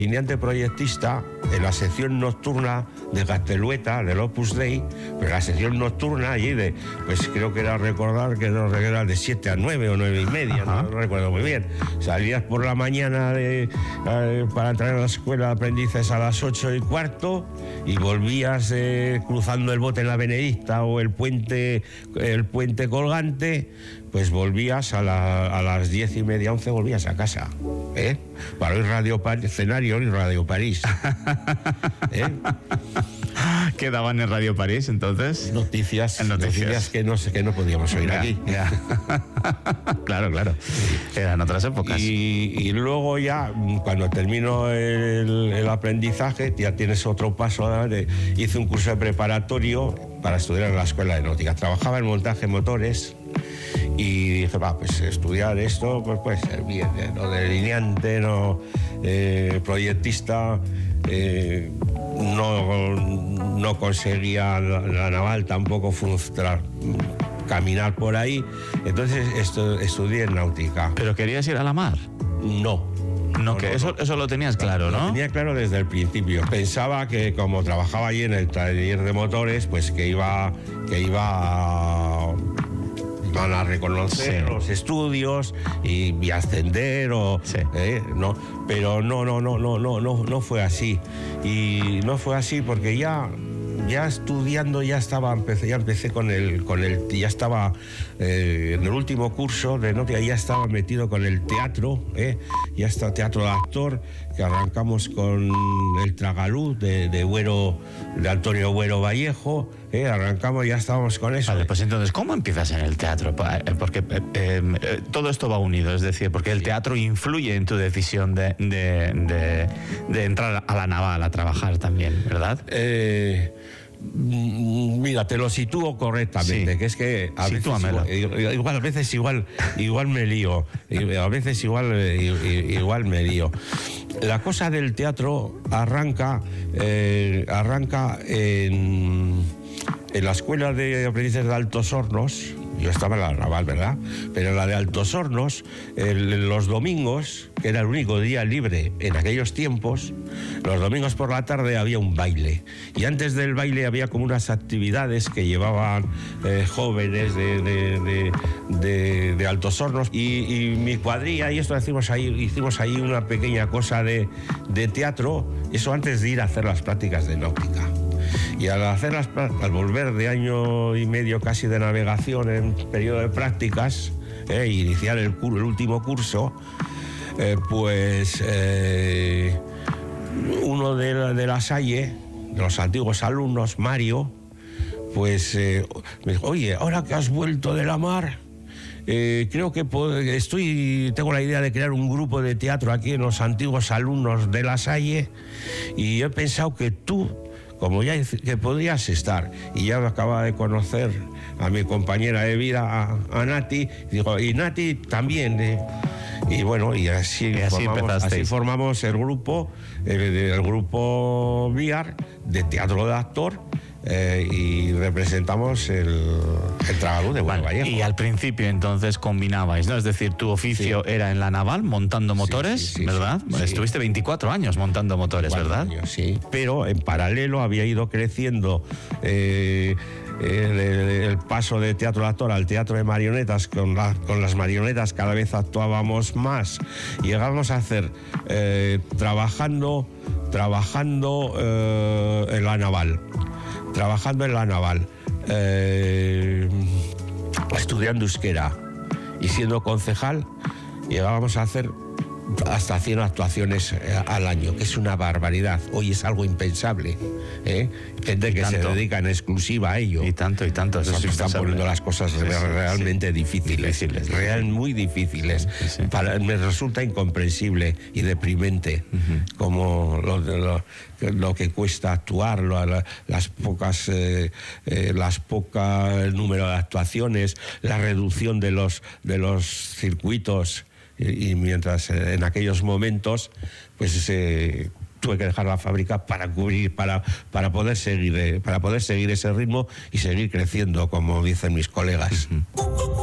Delineante proyectista en la sección nocturna de Gaztelueta, del Opus Dei, pero la sección nocturna allí de, pues creo que era recordar que era de 7 a 9 o 9 y media, no recuerdo muy bien. Salías por la mañana para entrar a la escuela de aprendices a las 8:15 y volvías cruzando el bote en la Benedicta o el puente colgante, pues volvías a las 10:30, 11, volvías a casa, para oír escenario y Radio París. ¿Qué daban en Radio París entonces? Noticias que no podíamos oír aquí. Claro. Eran otras épocas. Y luego ya, cuando termino el aprendizaje, ya tienes otro paso. Hice un curso de preparatorio para estudiar en la Escuela de Náutica. Trabajaba en montaje de motores y dije, pues estudiar esto pues puede ser bien, no delineante, no proyectista. No conseguía la naval tampoco caminar por ahí, entonces estudié en náutica. ¿Pero querías ir a la mar? No, eso lo tenías claro, ¿no? Lo tenía claro desde el principio. Pensaba que como trabajaba allí en el taller de motores, pues que iban a reconocer los estudios y ascender no, pero no fue así. Y no fue así porque ya estudiando ya empecé ya estaba en el último curso de náutica, ya estaba metido con el teatro, ya está teatro de actor, que arrancamos con el Tragaluz de Antonio Buero Vallejo, arrancamos, ya estábamos con eso. Vale, pues entonces, ¿cómo empiezas en el teatro? Porque todo esto va unido, es decir, porque el teatro influye en tu decisión de entrar a la naval a trabajar también, ¿verdad? Mira, te lo sitúo correctamente, que es que a veces igual me lío, a veces igual me lío. La cosa del teatro arranca en la Escuela de Aprendices de Altos Hornos. Yo estaba en la naval, ¿verdad? Pero en la de Altos Hornos, los domingos, que era el único día libre en aquellos tiempos, los domingos por la tarde había un baile. Y antes del baile había como unas actividades que llevaban jóvenes de Altos Hornos. Y mi cuadrilla, y esto hicimos ahí una pequeña cosa de teatro, eso antes de ir a hacer las prácticas de náutica. Y al volver de año y medio casi de navegación en periodo de prácticas, iniciar el último curso, uno de la Salle, de los antiguos alumnos, Mario, pues me dijo, oye, ahora que has vuelto de la mar, creo que tengo la idea de crear un grupo de teatro aquí en los antiguos alumnos de la Salle, y he pensado que tú, como ya que podías estar, y ya me acaba de conocer a mi compañera de vida, a Nati, y Nati también, y bueno, y así formamos el grupo VIAR de teatro de actor, y representamos el Tragaluz de Buero Vallejo. Y al principio entonces combinabais, ¿no? Es decir, tu oficio era en la naval montando motores, ¿verdad? Sí. Estuviste 24 años montando motores, ¿verdad? Años, sí. Pero en paralelo había ido creciendo el paso de teatro de actor al teatro de marionetas. Con las marionetas cada vez actuábamos más. Y llegamos a hacer trabajando en la naval. Estudiando euskera y siendo concejal, llegábamos a hacer hasta 100 actuaciones al año, que es una barbaridad. Hoy es algo impensable, gente que se dedica en exclusiva a ello. Y tanto. Eso se están poniendo las cosas realmente difíciles. Muy difíciles. Sí. Me resulta incomprensible y deprimente como lo que cuesta actuar, las pocas número de actuaciones, la reducción de los circuitos. Y mientras en aquellos momentos pues tuve que dejar la fábrica para poder seguir ese ritmo y seguir creciendo, como dicen mis colegas.